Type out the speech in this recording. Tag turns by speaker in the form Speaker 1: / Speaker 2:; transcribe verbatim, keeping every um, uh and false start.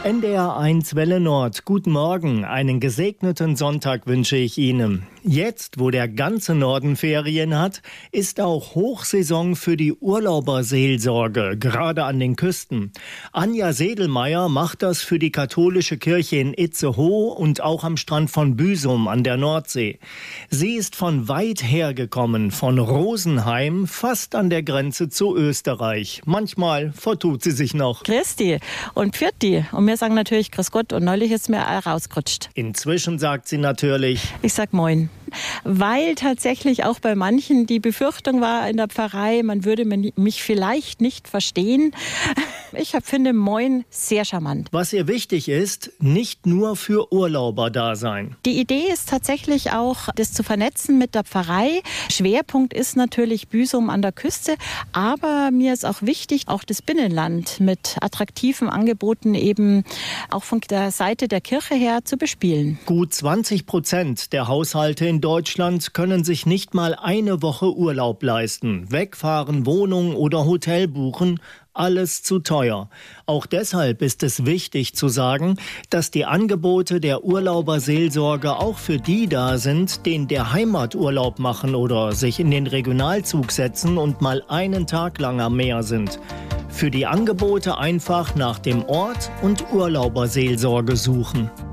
Speaker 1: N D R eins Welle Nord, guten Morgen, einen gesegneten Sonntag wünsche ich Ihnen. Jetzt, wo der ganze Norden Ferien hat, ist auch Hochsaison für die Urlauberseelsorge, gerade an den Küsten. Anja Sedelmeier macht das für die katholische Kirche in Itzehoe und auch am Strand von Büsum an der Nordsee. Sie ist von weit her gekommen, von Rosenheim, fast an der Grenze zu Österreich. Manchmal vertut sie sich noch.
Speaker 2: Christi und Pfirti. Und wir sagen natürlich Grüß Gott und neulich ist mir auch rausgerutscht.
Speaker 1: Inzwischen sagt sie natürlich:
Speaker 2: Ich sag Moin. Weil tatsächlich auch bei manchen die Befürchtung war in der Pfarrei, man würde mich vielleicht nicht verstehen. Ich finde Moin sehr charmant.
Speaker 1: Was ihr wichtig ist, nicht nur für Urlauber da sein.
Speaker 2: Die Idee ist tatsächlich auch, das zu vernetzen mit der Pfarrei. Schwerpunkt ist natürlich Büsum an der Küste, aber mir ist auch wichtig, auch das Binnenland mit attraktiven Angeboten eben auch von der Seite der Kirche her zu bespielen.
Speaker 1: Gut zwanzig Prozent der Haushalte in Deutschland können sich nicht mal eine Woche Urlaub leisten. Wegfahren, Wohnung oder Hotel buchen, alles zu teuer. Auch deshalb ist es wichtig zu sagen, dass die Angebote der Urlauberseelsorge auch für die da sind, denen der Heimaturlaub machen oder sich in den Regionalzug setzen und mal einen Tag lang am Meer sind. Für die Angebote einfach nach dem Ort und Urlauberseelsorge suchen.